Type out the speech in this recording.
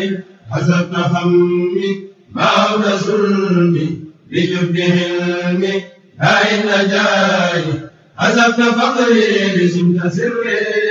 حسبت همي بعد سلمي بجبد علمي هاي النجاي حسبت فقري بسمت سري